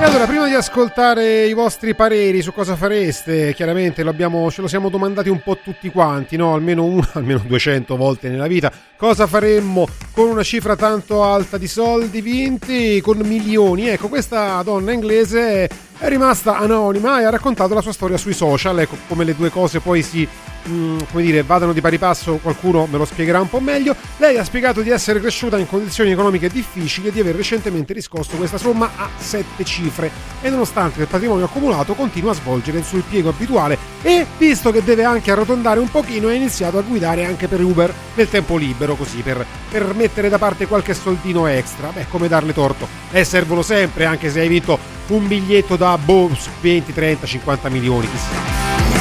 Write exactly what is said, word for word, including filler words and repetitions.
Allora, prima di ascoltare i vostri pareri su cosa fareste, chiaramente lo abbiamo, ce lo siamo domandati un po' tutti quanti, no? Almeno una, almeno duecento volte nella vita. Cosa faremmo con una cifra tanto alta di soldi vinti, con milioni? Ecco, questa donna inglese è rimasta anonima e ha raccontato la sua storia sui social. Ecco, come le due cose poi si, mh, come dire, vadano di pari passo, qualcuno me lo spiegherà un po' meglio. Lei ha spiegato di essere cresciuta in condizioni economiche difficili e di aver recentemente riscosso questa somma a sette cifre, e nonostante il patrimonio accumulato continua a svolgere il suo impiego abituale e, visto che deve anche arrotondare un pochino, ha iniziato a guidare anche per Uber nel tempo libero, così per, per mettere da parte qualche soldino extra. Beh, come darle torto, eh, servono sempre, anche se hai vinto un biglietto da boh, venti, trenta, cinquanta milioni, chissà.